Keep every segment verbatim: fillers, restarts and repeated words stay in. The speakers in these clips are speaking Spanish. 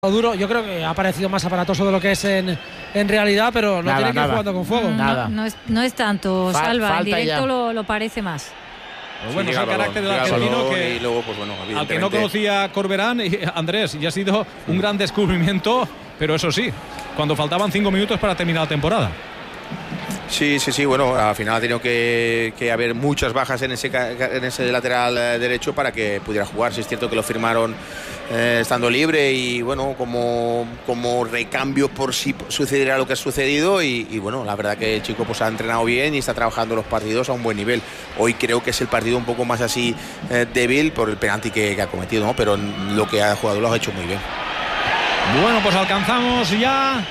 Duro, yo creo que ha parecido más aparatoso de lo que es en, en realidad, pero no nada, tiene que ir nada. jugando con fuego. No, Nada. no, es, no es tanto, Fa- Salva, en directo ya. lo, lo parece más. Pues bueno, Sí, es el llega al carácter del balón, llega al argentino balón que, y luego, pues bueno, al que no evidentemente- conocía Corberán, y Andrés, y ha sido un gran descubrimiento, pero eso sí, cuando faltaban cinco minutos para terminar la temporada. Sí, sí, sí, bueno, al final ha tenido que, que haber muchas bajas en ese, ca- en ese lateral eh, derecho para que pudiera jugar. Sí es cierto que lo firmaron eh, estando libre y bueno, como, como recambio por si sucediera lo que ha sucedido y, y bueno, la verdad que el chico pues ha entrenado bien y está trabajando los partidos a un buen nivel. Hoy creo que es el partido un poco más así eh, débil por el penalti que, que ha cometido, ¿no? Pero lo que ha jugado lo ha hecho muy bien. Bueno, pues alcanzamos ya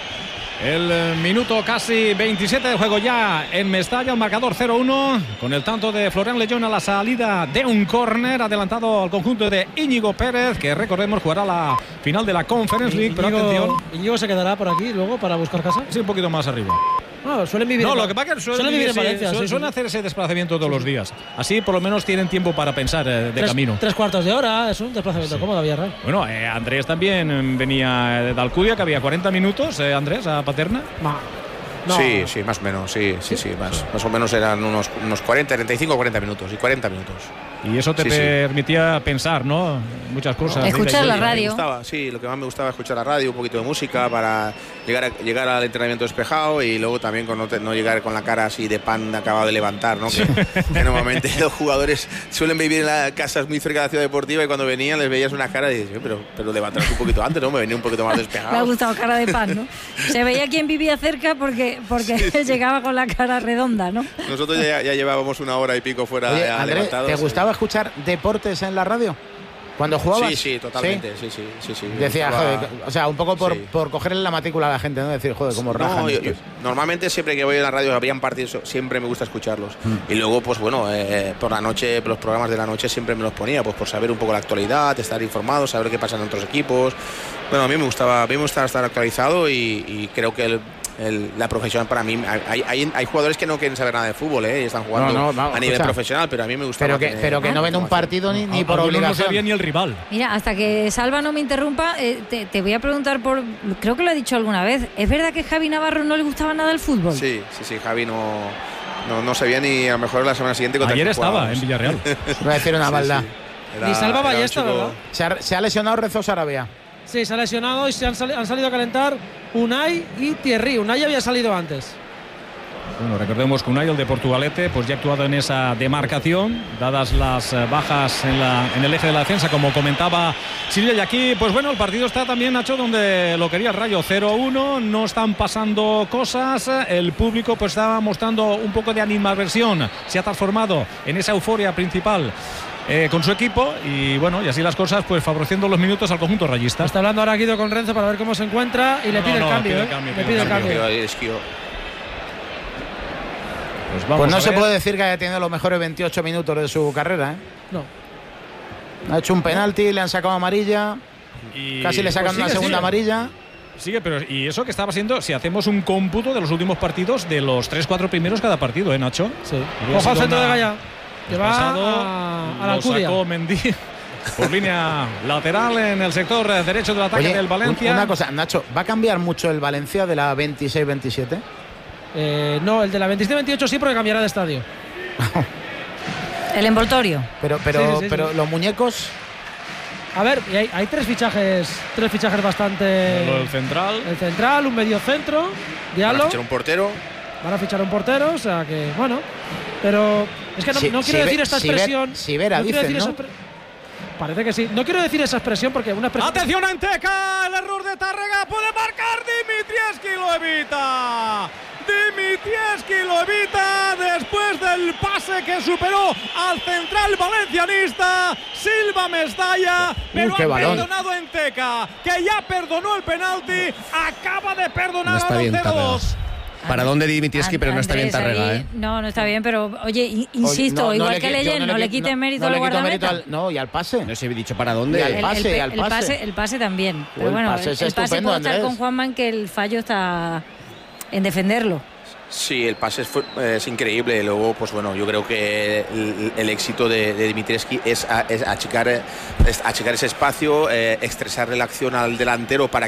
el eh, minuto casi veintisiete de juego ya en Mestalla, el marcador cero uno, con el tanto de Florian León a la salida de un córner adelantado al conjunto de Íñigo Pérez, que recordemos jugará la final de la Conference League, pero atención. Íñigo, Íñigo se quedará por aquí luego para buscar casa. Sí, un poquito más arriba. No, suelen vivir. No, en, lo que pasa es que suelen, suelen vivir en vivir, Valencia. sí, Sí, suelen sí. hacer ese desplazamiento todos los días. Así por lo menos tienen tiempo para pensar eh, de tres, camino. Tres cuartos de hora, es un desplazamiento Sí. cómodo a Villarreal. Bueno, eh, Andrés también venía de Alcudia, que había cuarenta minutos, eh, Andrés, a Paterna. Ma- no. Sí, sí, más o menos, sí, sí, sí, más, más o menos eran unos, unos cuarenta, treinta y cinco o cuarenta minutos y cuarenta minutos. Y eso te Sí, sí. permitía pensar, ¿no? Muchas cosas. Escuchar la Sí, me radio. gustaba, sí, lo que más me gustaba es escuchar la radio, un poquito de música para llegar, a, llegar al entrenamiento despejado y luego también con no, te- no llegar con la cara así de pan acabado de levantar, ¿no? Que, que normalmente los jugadores suelen vivir en las casas muy cerca de la ciudad deportiva y cuando venían les veías una cara y dices, "Eh, pero, pero levantaros un poquito antes, ¿no? Me venía un poquito más Le ha despejado. gustado cara de pan, ¿no? Se veía quién vivía cerca porque, porque llegaba con la cara redonda, ¿no? Nosotros ya, ya llevábamos una hora y pico fuera Oye, ya Andrés, levantados. ¿te gustaba escuchar deportes en la radio? ¿Cuando jugabas? Sí, sí, totalmente, sí, sí, sí, sí. Me Decía, gustaba- joder, o sea, un poco por, Sí. por cogerle la matrícula a la gente, ¿no? Decir, joder, cómo rajan No, yo- estos. yo- normalmente siempre que voy a la radio habrían partidos, siempre me gusta escucharlos. Y luego, pues bueno, eh, por la noche, los programas de la noche siempre me los ponía, pues por saber un poco la actualidad, estar informado, saber qué pasa en otros equipos. Bueno, a mí me gustaba, a mí me gusta estar actualizado y, y creo que el- el- la profesión para mí, hay, hay, hay jugadores que no quieren saber nada de fútbol, ¿eh? Y están jugando No, no, no, a nivel escucha. profesional, pero a mí me gusta. Pero que, tener pero que no ven un información. partido ni, ni por Algunos no obligación. sabía ni el rival. Mira, hasta que Salva no me interrumpa, eh, te, te voy a preguntar por... Creo que lo he dicho alguna vez. ¿Es verdad que Javi Navarro no le gustaba nada el fútbol? Sí, sí, sí, Javi no, no, no sabía ni a lo mejor la semana siguiente contra Ayer quién estaba jugábamos. en Villarreal. Voy a decir una Sí, maldad. sí. Era- Ni Salva era un Ballesta, chico- ¿verdad? Se ha, se ha lesionado Rezo Sarabia. Sí, se ha lesionado y se han, sali- han salido a calentar Unai y Thierry. Unai había salido antes. Bueno, recordemos que Unai, el de Portugalete, pues ya ha actuado en esa demarcación, dadas las eh, bajas en, la, en el eje de la defensa, como comentaba Silvia. Y aquí, pues bueno, el partido está también, Nacho, donde lo quería el Rayo, cero uno, no están pasando cosas, el público pues está mostrando un poco de animadversión, se ha transformado en esa euforia principal eh, con su equipo y bueno, y así las cosas, pues favoreciendo los minutos al conjunto rayista. Está hablando ahora Guido con Renzo para ver cómo se encuentra y le No, pide no, el cambio. pide ¿eh? el cambio, Le pide pide el el cambio. cambio. Es que yo- Pues, vamos Pues no a se ver. puede decir que haya tenido los mejores veintiocho minutos de su carrera, ¿eh? No. Ha hecho un penalti, le han sacado amarilla, Y- casi le sacan pues sigue, una segunda sigue. amarilla. Sigue, pero y eso que estaba siendo, si hacemos un cómputo de los últimos partidos, de los tres cuatro primeros cada partido, ¿eh, Nacho? Sí. Hubiera Ojo al sido centro una- de Gaya. Que El va pasado a, a la lo Alcudia. sacó Mendy por línea lateral en el sector derecho del ataque Oye, del Valencia. un- una cosa, Nacho, ¿va a cambiar mucho el Valencia de la veintiséis veintisiete? Eh, no, el de la veintisiete veintiocho sí, porque cambiará de estadio. El envoltorio. Pero, pero, Sí, sí, sí, pero sí. los muñecos, A ver, y hay, hay tres fichajes, tres fichajes bastante. Lo del central. El central, un medio centro, Van a Diallo. fichar un portero. Van a fichar un portero, o sea que, bueno. Pero es que no, Si- no si quiero ve- decir esta si ver- expresión. si Vera, no quiero dicen, decir ¿no? esa expre- Parece que sí. No quiero decir esa expresión porque una expresión. Atención a Enteca, el error de Tárrega, puede marcar, Dimitrievski lo evita. Dimitrievski lo evita después del pase que superó al central valencianista Silva Mestalla, pero qué ha balón. perdonado Enteca, que ya perdonó el penalti, acaba de perdonar No está a bien, los cero Tárrega. dos. Para dónde Dimitrievski, And- pero no está bien Andrés, Tárrega, ahí- ¿eh? No, no está bien, pero oye, i- insisto, Oye, no- no igual le que qui- yo Leyen, no, le quiten mérito no al le quito guardameta. mérito al- no, y al pase. No os he dicho para Y al dónde. El, el pase, pe- al el pase. pase, el pase también. Pero el bueno, pase el, es el pase estupendo, puedo estar Andrés. con Juanma, que el fallo está en defenderlo. Sí, el pase es, fu- es increíble. Luego, pues bueno, yo creo que el, el éxito de, de Dimitrievski es, a- es achicar, es achicar ese espacio, eh, estresarle la acción al delantero para